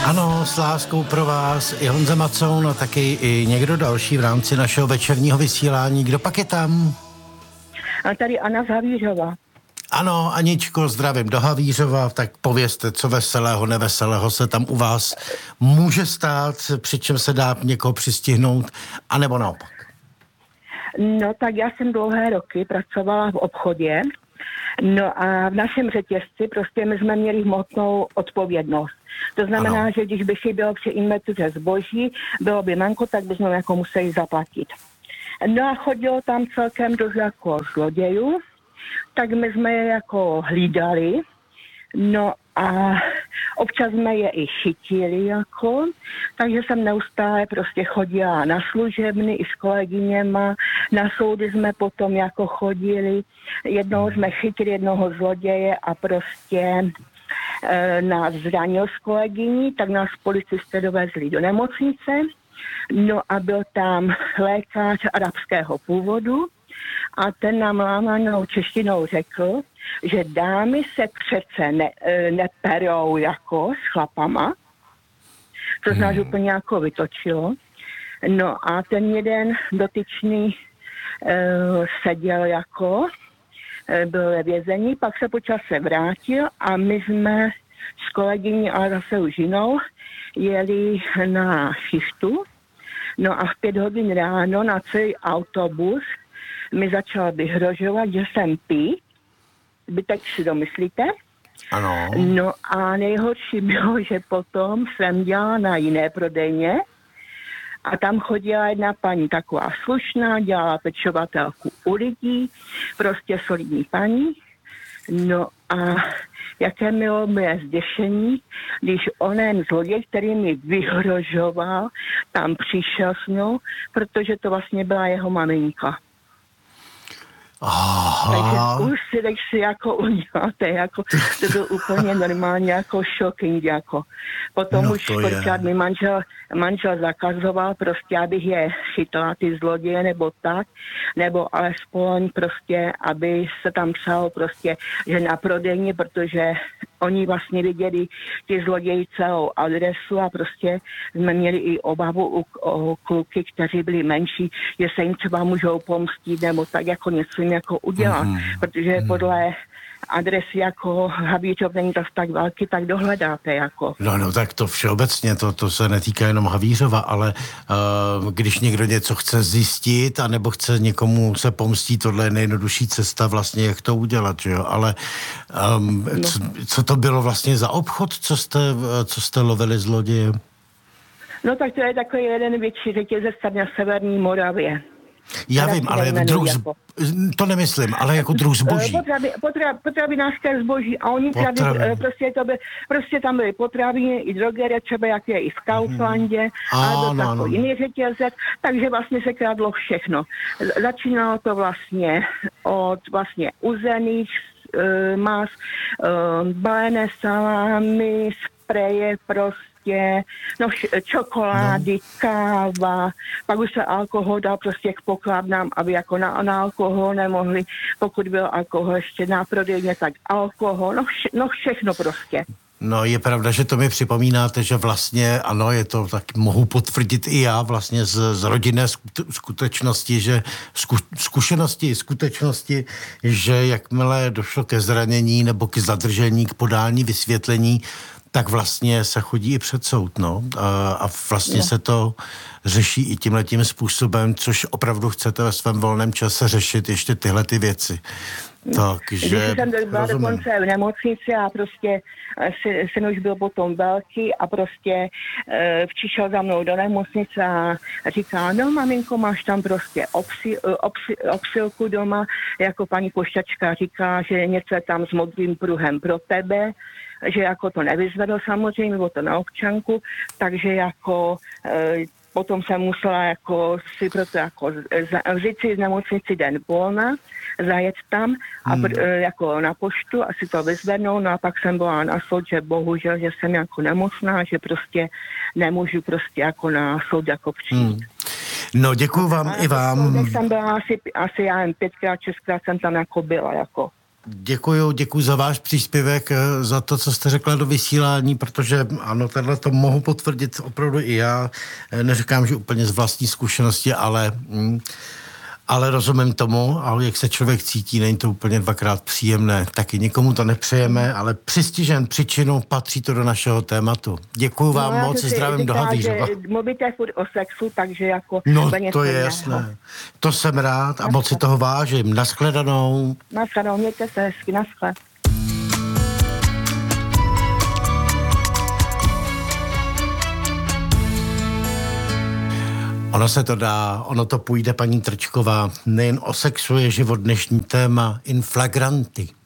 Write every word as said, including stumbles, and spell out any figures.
Ano, s láskou pro vás i Honza Macoun a taky i někdo další v rámci našeho večerního vysílání. Kdo pak je tam? A tady Anna z Havířova. Ano, Aničko, zdravím do Havířova, tak povězte, co veselého, neveselého se tam u vás může stát, přičem se dá někoho přistihnout, anebo naopak. No tak já jsem dlouhé roky pracovala v obchodě, no a v našem řetězci prostě my jsme měli hmotnou odpovědnost. To znamená, ano. že když by chybělo při inventuře zboží, bylo by manko, tak bychom jako museli zaplatit. No a chodilo tam celkem dost jako zlodějů, tak my jsme je jako hlídali, no a občas jsme je i chytili jako, takže jsem neustále prostě chodila na služebny i s kolegyněma, na soudy jsme potom jako chodili, jednoho jsme chytili jednoho zloděje a prostě e, nás zranil s kolegyní, tak nás policisté dovezli do nemocnice, no a byl tam lékař arabského původu, a ten nám lámanou češtinou řekl, že dámy se přece ne, neperou jako s chlapama. To z nás hmm. úplně jako vytočilo. No a ten jeden dotyčný uh, seděl jako, uh, byl ve vězení, pak se po čase vrátil a my jsme s kolegyní, ale zase už jinou, jeli na šichtu. No a v pět hodin ráno na celý autobus mi začal vyhrožovat, že jsem pí. Vy tak si domyslíte? Ano. No a nejhorší bylo, že potom jsem dělala na jiné prodejně a tam chodila jedna paní taková slušná, dělala pečovatelku u lidí, prostě solidní paní. No a jaké bylo moje zděšení, když onen zloděj, který mi vyhrožoval, tam přišel s mnou, protože to vlastně byla jeho maminka. Aha. Takže už si, tak si jako uděláte, jako, to byl úplně normálně jako shocking, jako. Potom no už kolikrát mi manžel, manžel zakazoval prostě, abych je chytla, ty zloděje, nebo tak, nebo alespoň prostě, aby se tam psalo prostě, že na prodejně, protože oni vlastně viděli ty zloději celou adresu a prostě jsme měli i obavu u, o kluky, kteří byli menší, že se jim třeba můžou pomstit, nebo tak jako něco jim jako udělat, mm. protože mm. podle adresy jako Havířov není to tak velký, tak dohledáte jako. No, no, tak to všeobecně, to, to se netýká jenom Havířova, ale uh, když někdo něco chce zjistit, anebo chce někomu se pomstít, tohle je nejjednodušší cesta vlastně, jak to udělat, že jo, ale um, no. co, co to bylo vlastně za obchod, co jste, co jste lovili zloděje? No tak to je takový jeden větší řetězec tady na severní Moravě. Já vím, ale druh, jako. To nemyslím, ale jako druh zboží. Potravi, potravi, potravinářské zboží a oni pravi, prostě, to by, prostě tam byly potraviny i drogerie, třeba jak je i v Kauflandě, mm. a do takový no. jiný řetězec, takže vlastně se kradlo všechno. Začínalo to vlastně od vlastně uzených uh, mas, uh, balené salámy, spreje prostě, no čokolády, no. káva, pak už se alkohol dal prostě k pokladnám, aby jako na, na alkohol nemohli, pokud byl alkohol ještě na prodejně, tak alkohol, no, vše, no všechno prostě. No je pravda, že to mi připomínáte, že vlastně, ano, je to, tak mohu potvrdit i já vlastně z, z rodinné skutečnosti, že zku, zkušenosti, skutečnosti, že jakmile došlo ke zranění nebo k zadržení, k podání vysvětlení, tak vlastně se chodí i před soud, no. A, a vlastně no. se to řeší i tímhletím způsobem, což opravdu chcete ve svém volném čase řešit ještě tyhle ty věci. Takže když jsem byla dokonce v nemocnici a prostě syn už byl potom velký a prostě e, přišel za mnou do nemocnice a říká, no maminko, máš tam prostě obsi, obsi, obsilku doma, jako paní pošťačka říká, že něco je tam s modrým pruhem pro tebe, že jako to nevyzvedl samozřejmě, bylo to na občanku, takže jako e, potom jsem musela jako si proto jako vzít si z nemocnici den volna, zajet tam a hmm. pr, jako na poštu a si to vyzvednout, no a pak jsem byla na soud, že bohužel, že jsem jako nemocná, že prostě nemůžu prostě jako na soud jako přijít. Hmm. No děkuju vám a i vám. Jsem byla asi, asi já jen pětkrát, šestkrát jsem tam jako byla jako. Děkuju, děkuju za váš příspěvek, za to, co jste řekla do vysílání, protože ano, tenhle to mohu potvrdit opravdu i já. Neříkám, že úplně z vlastní zkušenosti, ale, ale rozumím tomu, ale jak se člověk cítí, není to úplně dvakrát příjemné. Taky nikomu to nepřejeme, ale přistižen příčinu patří to do našeho tématu. Děkuju vám no, moc, zdravím do Havířova. Mluvíte furt o sexu, takže jako... No, to je jasné. To jsem rád a moc si toho vážím. Naschledanou. Naschledanou, mějte se hezky, naschle. Ono se to dá, ono to půjde, paní Trčková. Nejen o sexu je život dnešní téma in flagranti.